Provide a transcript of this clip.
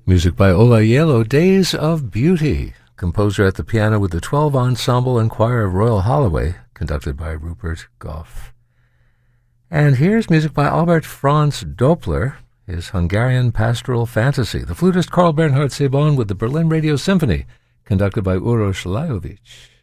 Music by Ola Yelo, Days of Beauty. Composer at the piano with the 12 Ensemble and Choir of Royal Holloway, conducted by Rupert Goff. And here's music by Albert Franz Doppler, his Hungarian Pastoral Fantasy. The flutist Karl Bernhard Sebon with the Berlin Radio Symphony, conducted by Uroš Lajović.